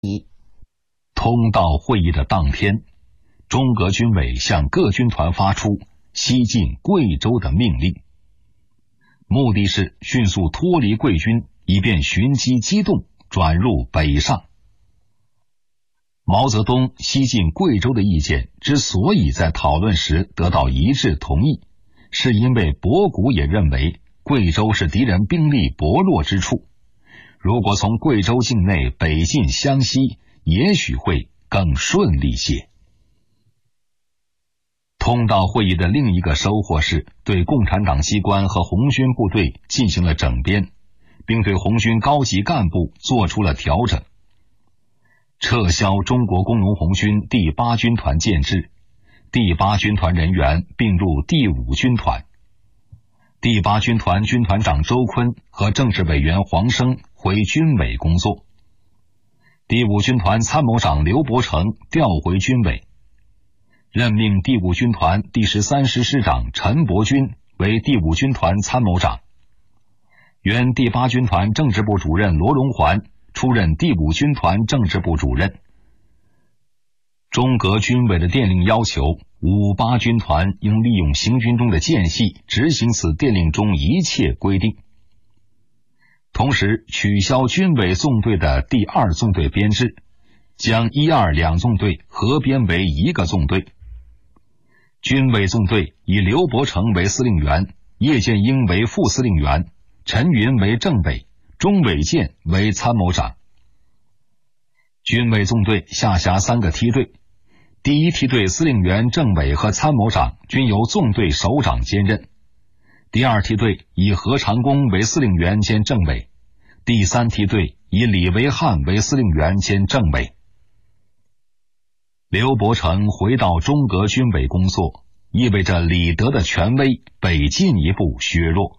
通道会议的当天，中革军委向各军团发出西进贵州的命令，目的是迅速脱离贵军，以便寻机机动转入北上。毛泽东西进贵州的意见之所以在讨论时得到一致同意，是因为博古也认为贵州是敌人兵力薄弱之处，如果从贵州境内北进湘西，也许会更顺利些。通道会议的另一个收获是对共产党机关和红军部队进行了整编，并对红军高级干部做出了调整，撤销中国工农红军第8军团建制，第8军团人员并入第5军团。第8军团军团长周坤和政治委员黄生回军委工作。第5军团参谋长刘伯承调回军委，任命第5军团第13师师长陈伯钧为第5军团参谋长。原第8军团政治部主任罗荣桓出任第5军团政治部主任。中革军委的电令要求5、8军团应利用行军中的间隙执行此电令中一切规定。同时取消军委纵队的第2纵队编制，将1、2两纵队合编为一个纵队。军委纵队以刘伯承为司令员，叶剑英为副司令员，陈云为政委，钟伟健为参谋长。军委纵队下辖3个梯队，第1梯队司令员、政委和参谋长均由纵队首长兼任，第2梯队以何长工为司令员兼政委，第3梯队以李维汉为司令员兼政委。刘伯承回到中革军委工作，意味着李德的权威被进一步削弱。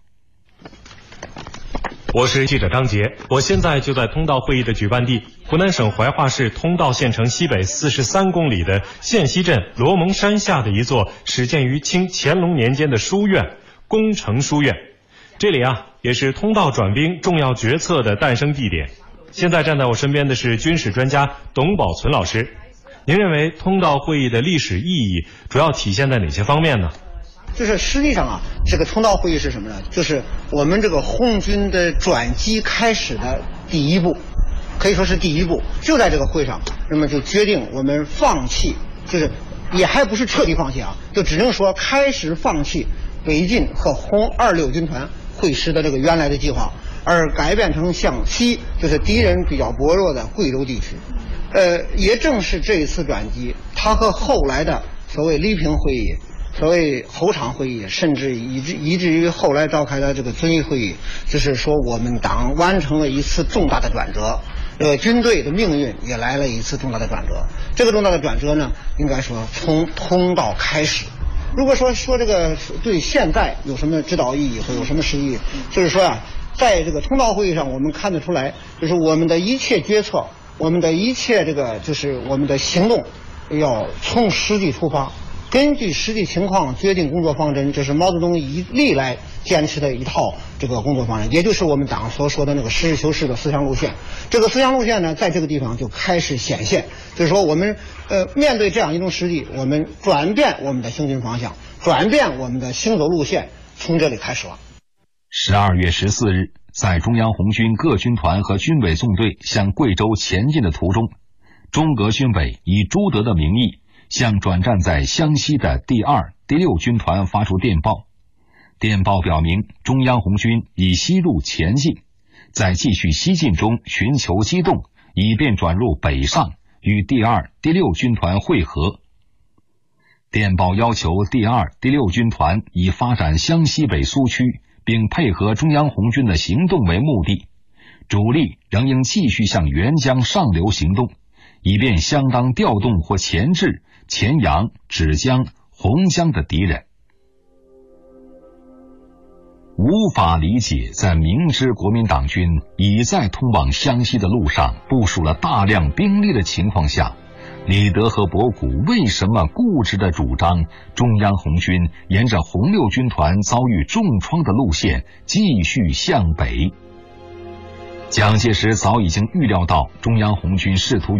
我是记者张杰，我现在就在通道会议的举办地湖南省怀化市通道县城西北43公里的县西镇罗蒙山下的一座始建于清乾隆年间的书院——工程书院。这里也是通道转兵重要决策的诞生地点。现在站在我身边的是军事专家董宝存老师。您认为通道会议的历史意义主要体现在哪些方面呢？ 就是实际上这个通道会议是什么呢？就是我们这个红军的转机开始的第一步，可以说是第一步。就在这个会上，那么就决定我们放弃，就是也还不是彻底放弃就只能说开始放弃北进和红26军团会师的这个原来的计划，而改变成向西，就是敌人比较薄弱的贵州地区。也正是这一次转机，它和后来的所谓黎平会议、所谓侯场会议，甚至以至于后来召开的这个遵义会议，就是说我们党完成了一次重大的转折，军队的命运也来了一次重大的转折。这个重大的转折呢，应该说从通道开始。如果说这个对现在有什么指导意义或有什么实意义，就是说在这个通道会议上，我们看得出来，就是我们的一切决策，我们的一切就是我们的行动，要从实际出发，根据实际情况决定工作方针，这是毛泽东一历来坚持的一套这个工作方针，也就是我们党所说的那个实事求是的思想路线。这个思想路线呢，在这个地方就开始显现，就是说我们面对这样一种实际，我们转变我们的行军方向，转变我们的行走路线，从这里开始了。 12月14日，在中央红军各军团和军委纵队向贵州前进的途中，中革军委以朱德的名义向转战在湘西的第2、第6军团发出电报。电报表明中央红军已西入前进，在继续西进中寻求机动，以便转入北上与第2、第6军团会合。电报要求第2、第6军团以发展湘西北苏区并配合中央红军的行动为目的，主力仍应继续向沅江上流行动，以便相当调动或钳制黔阳、芷江、洪江的敌人。无法理解，在明知国民党军已在通往湘西的路上部署了大量兵力的情况下，李德和博古为什么固执地主张中央红军沿着红六军团遭遇重创的路线继续向北？蒋介石早已经预料到中央红军试图